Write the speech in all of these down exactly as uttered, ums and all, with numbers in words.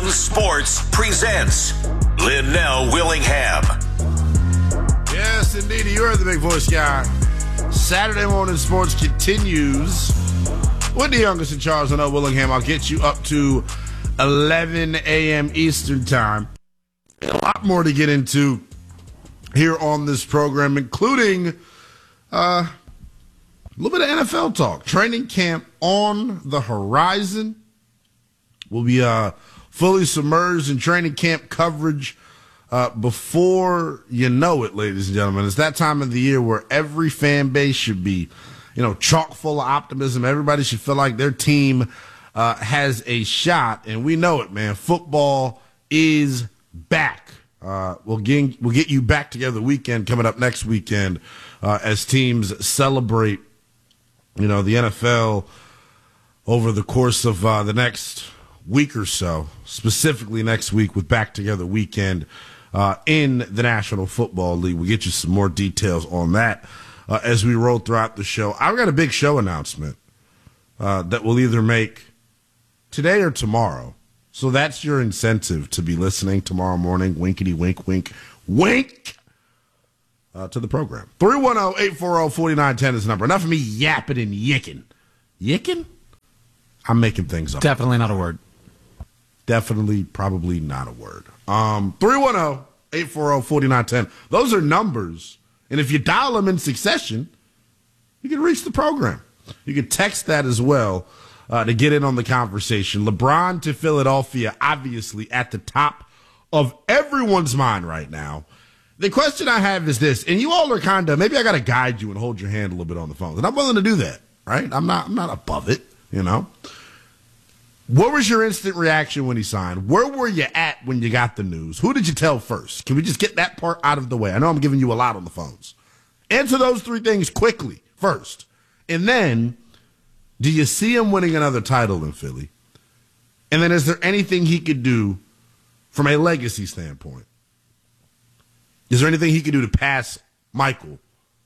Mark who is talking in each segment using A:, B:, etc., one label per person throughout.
A: One Sports presents Linnell Willingham.
B: Yes, indeed. You are the big voice guy. Saturday Morning Sports continues with the youngest in Charles Linnell Willingham. I'll get you up to eleven a.m. Eastern Time. A lot more to get into here on this program, including uh, a little bit of N F L talk. Training camp on the horizon. We'll be uh, fully submerged in training camp coverage uh, before you know it, ladies and gentlemen. It's that time of the year where every fan base should be, you know, chock full of optimism. Everybody should feel like their team uh, has a shot, and we know it, man. Football is back. Uh, we'll get we'll get you back together the weekend coming up next weekend uh, as teams celebrate, you know, the N F L over the course of uh, the next week or so, specifically next week with Back Together Weekend uh, in the National Football League. We'll get you some more details on that uh, as we roll throughout the show. I've got a big show announcement uh, that we'll either make today or tomorrow. So that's your incentive to be listening tomorrow morning. Winkety wink, wink, wink uh, to the program. three one zero, eight four zero, four nine one zero is the number. Enough of me yapping and yicking. Yicking? I'm making things up.
C: Definitely not a word.
B: Definitely, probably not a word. Um, three one zero, eight four zero, four nine one zero. Those are numbers. And if you dial them in succession, you can reach the program. You can text that as well uh, to get in on the conversation. LeBron to Philadelphia, obviously at the top of everyone's mind right now. The question I have is this, and you all are kind of, maybe I got to guide you and hold your hand a little bit on the phone. And I'm willing to do that, right? I'm not, I'm not above it, you know. What was your instant reaction when he signed? Where were you at when you got the news? Who did you tell first? Can we just get that part out of the way? I know I'm giving you a lot on the phones. Answer those three things quickly first. And then, do you see him winning another title in Philly? And then is there anything he could do from a legacy standpoint? Is there anything he could do to pass Michael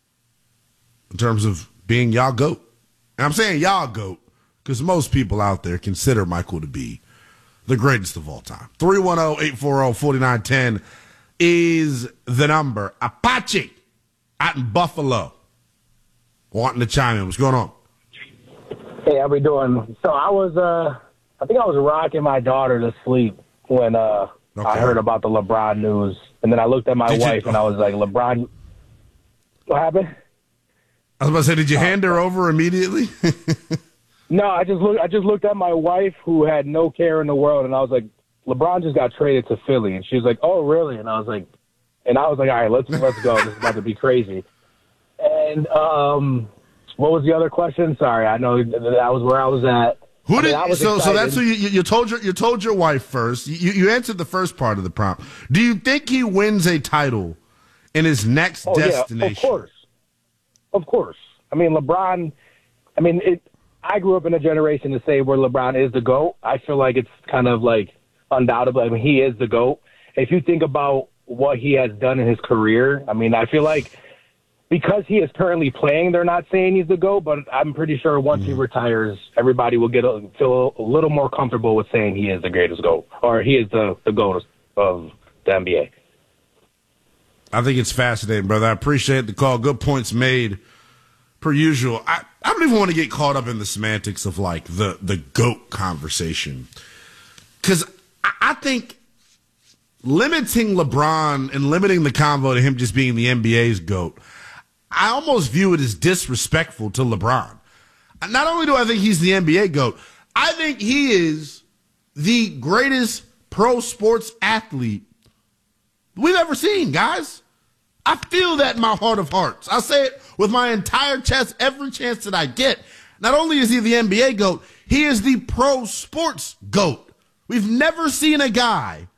B: in terms of being y'all GOAT? And I'm saying y'all GOAT because most people out there consider Michael to be the greatest of all time. three one zero, eight four zero, four nine one zero is the number. Apache out in Buffalo wanting to chime in. What's going on?
D: Hey, how we doing? So I was, uh, I think I was rocking my daughter to sleep when uh, okay. I heard about the LeBron news. And then I looked at my did wife you, and I was like, LeBron, what happened?
B: I was about to say, did you uh, hand her over immediately?
D: No, I just looked. I just looked at my wife, who had no care in the world, and I was like, "LeBron just got traded to Philly," and she was like, "Oh, really?" And I was like, "And I was like, all right, let's let's go. This is about to be crazy." And um, what was the other question? Sorry, I know that was where I was at.
B: Who
D: I
B: did?
D: mean, I was
B: so, so
D: excited.
B: that's who you, you told your you told your wife first. You you answered the first part of the prompt. Do you think he wins a title in his next
D: oh,
B: destination?
D: Yeah, of course, of course. I mean, LeBron. I mean it. I grew up in a generation to say where LeBron is the GOAT. I feel like it's kind of like undoubtedly. I mean, he is the GOAT. If you think about what he has done in his career, I mean, I feel like because he is currently playing, they're not saying he's the GOAT, but I'm pretty sure once mm-hmm. he retires, everybody will get a, feel a little more comfortable with saying he is the greatest GOAT, or he is the, the GOAT of the N B A.
B: I think it's fascinating, brother. I appreciate the call. Good points made. Per usual, I, I don't even want to get caught up in the semantics of like the, the GOAT conversation. Because I, I think limiting LeBron and limiting the convo to him just being the N B A's GOAT, I almost view it as disrespectful to LeBron. Not only do I think he's the N B A GOAT, I think he is the greatest pro sports athlete we've ever seen, guys. I feel that in my heart of hearts. I say it with my entire chest every chance that I get. Not only is he the N B A GOAT, he is the pro sports GOAT. We've never seen a guy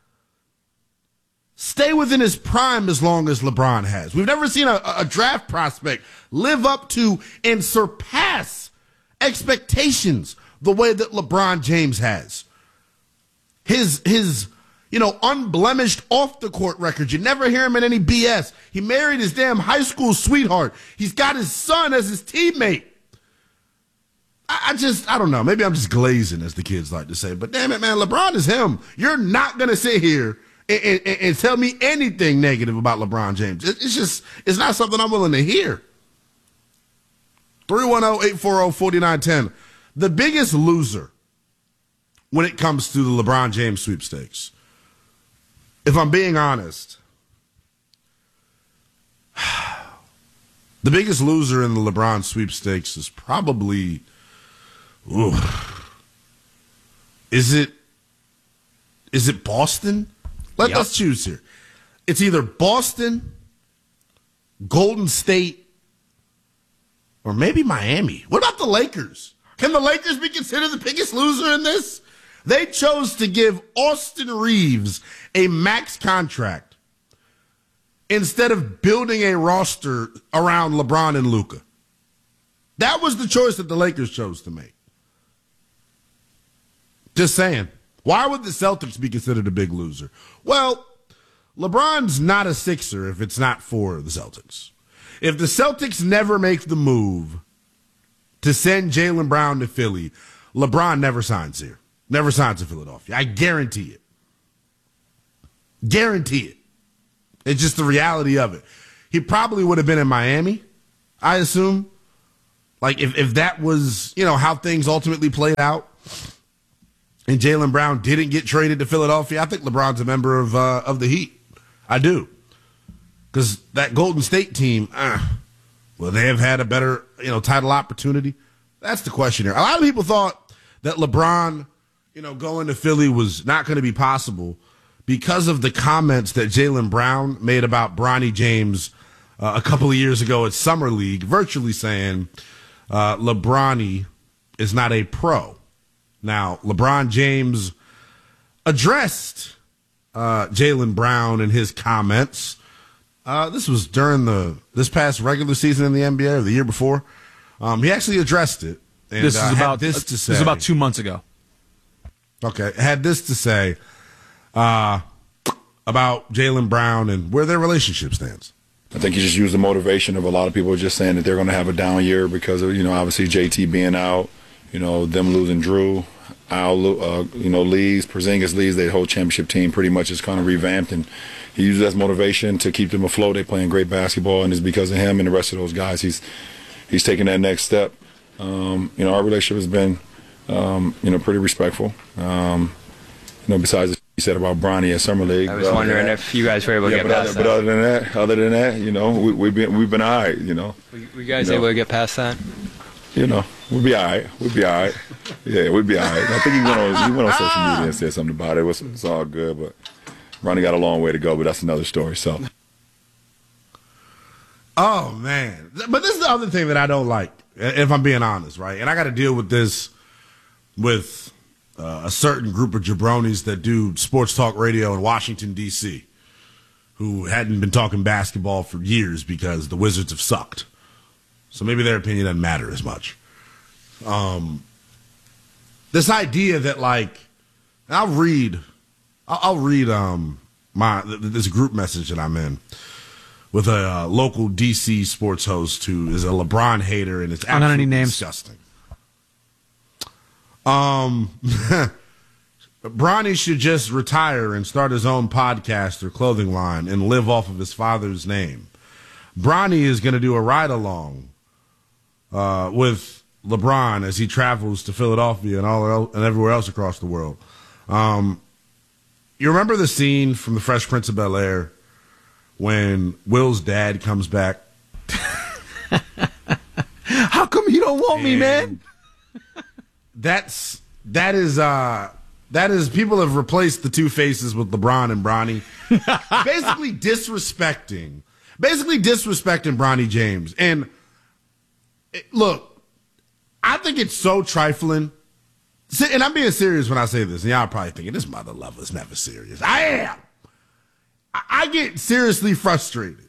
B: stay within his prime as long as LeBron has. We've never seen a, a draft prospect live up to and surpass expectations the way that LeBron James has. His, his, you know, unblemished off-the-court record. You never hear him in any B S. He married his damn high school sweetheart. He's got his son as his teammate. I, I just, I don't know. Maybe I'm just glazing, as the kids like to say. But damn it, man, LeBron is him. You're not going to sit here and, and, and tell me anything negative about LeBron James. It, it's just, it's not something I'm willing to hear. three one zero, eight four zero, four nine one zero. The biggest loser when it comes to the LeBron James sweepstakes, if I'm being honest, the biggest loser in the LeBron sweepstakes is probably, ooh, is it, is it Boston? Let,
C: Yep.
B: Let's choose here. It's either Boston, Golden State, or maybe Miami. What about the Lakers? Can the Lakers be considered the biggest loser in this? They chose to give Austin Reeves a max contract instead of building a roster around LeBron and Luka. That was the choice that the Lakers chose to make. Just saying. Why would the Celtics be considered a big loser? Well, LeBron's not a Sixer if it's not for the Celtics. If the Celtics never make the move to send Jaylen Brown to Philly, LeBron never signs here. Never signs in Philadelphia. I guarantee it. Guarantee it. It's just the reality of it. He probably would have been in Miami, I assume. Like, if, if that was, you know, how things ultimately played out, and Jaylen Brown didn't get traded to Philadelphia, I think LeBron's a member of uh, of the Heat. I do. Because that Golden State team, uh, will they have had a better, you know, title opportunity? That's the question here. A lot of people thought that LeBron, you know, going to Philly was not going to be possible because of the comments that Jaylen Brown made about Bronny James uh, a couple of years ago at Summer League, virtually saying uh, LeBronny is not a pro. Now, LeBron James addressed uh, Jaylen Brown in his comments. Uh, this was during the this past regular season in the N B A or the year before. Um, he actually addressed it. And,
C: This is
B: uh,
C: about
B: had this to say.
C: This is about two months ago.
B: Okay, had this to say uh, about Jaylen Brown and where their relationship stands.
E: I think he just used the motivation of a lot of people just saying that they're going to have a down year because of, you know, obviously J T being out, you know, them losing Drew, Al, uh, you know, leaves, Porzingis leaves, their whole championship team pretty much is kind of revamped, and he used it as motivation to keep them afloat. They're playing great basketball, and it's because of him and the rest of those guys. He's he's taking that next step. Um, you know, our relationship has been, um, you know, pretty respectful. Um, you know, besides what you said about Bronny at Summer League.
F: I was wondering that, if you guys were able to
E: yeah,
F: get
E: but
F: past
E: other,
F: that.
E: But other than that, other than that, you know, we, we've been we've been all right. You know,
F: Were you guys
E: you know,
F: able to get past that?
E: You know, we'll be all right. We'll be all right. Yeah, we'll be all right. I think he went on he went on social media and said something about it. It was it's all good, but Ronnie got a long way to go. But that's another story. So.
B: Oh, man. But this is the other thing that I don't like, if I'm being honest, right? And I got to deal with this with uh, a certain group of jabronis that do sports talk radio in Washington, D C, who hadn't been talking basketball for years because the Wizards have sucked. So maybe their opinion doesn't matter as much. Um, this idea that, like, I'll read, I'll, I'll read um my this group message that I'm in with a uh, local D C sports host who is a LeBron hater, and it's
C: I'm not any
B: absolutely
C: names.
B: disgusting. Um, Bronny should just retire and start his own podcast or clothing line and live off of his father's name. Bronny is going to do a ride-along uh, with LeBron as he travels to Philadelphia and all el- and everywhere else across the world. Um, you remember the scene from The Fresh Prince of Bel-Air when Will's dad comes back?
C: How come you don't want me, man?
B: That's that is uh that is people have replaced the two faces with LeBron and Bronny. basically disrespecting basically disrespecting Bronny James. And it, look, I think it's so trifling. And I'm being serious when I say this, and y'all are probably thinking this mother lover's never serious. I am. I, I get seriously frustrated.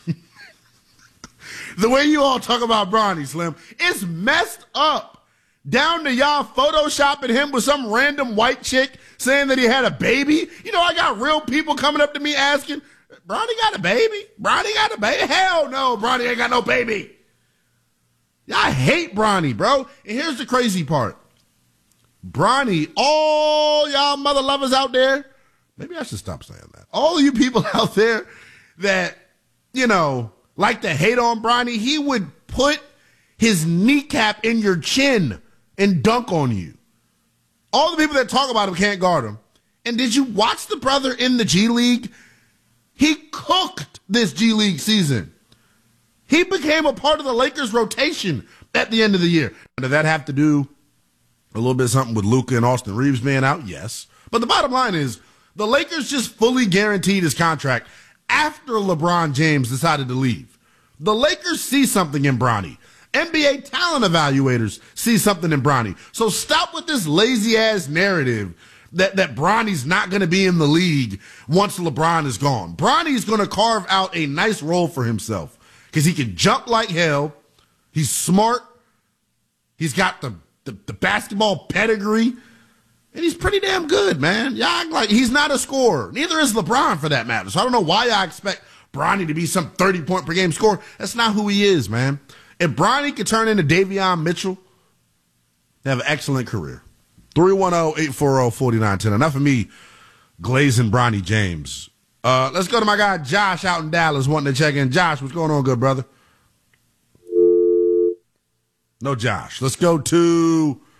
B: The way you all talk about Bronny, Slim, it's messed up. Down to y'all photoshopping him with some random white chick saying that he had a baby. You know, I got real people coming up to me asking, Bronny got a baby? Bronny got a baby? Hell no, Bronny ain't got no baby. I hate Bronny, bro. And here's the crazy part. Bronny, all y'all mother lovers out there, maybe I should stop saying that. All you people out there that, you know, like to hate on Bronny, he would put his kneecap in your chin and dunk on you. All the people that talk about him can't guard him. And did you watch the brother in the G League? He cooked this G League season. He became a part of the Lakers rotation at the end of the year. Did that have to do a little bit something with Luka and Austin Reeves being out? Yes. But the bottom line is the Lakers just fully guaranteed his contract after LeBron James decided to leave. The Lakers see something in Bronny. N B A talent evaluators see something in Bronny. So stop with this lazy-ass narrative that, that Bronny's not going to be in the league once LeBron is gone. Bronny's going to carve out a nice role for himself because he can jump like hell. He's smart. He's got the, the, the basketball pedigree. And he's pretty damn good, man. Y'all act like he's not a scorer. Neither is LeBron, for that matter. So I don't know why y'all expect Bronny to be some thirty-point-per-game scorer. That's not who he is, man. If Bronny could turn into Davion Mitchell, they have an excellent career. three one zero, eight four zero, four nine one zero. Enough of me glazing Bronny James. Uh, let's go to my guy Josh out in Dallas wanting to check in. Josh, what's going on, good brother? No Josh. Let's go to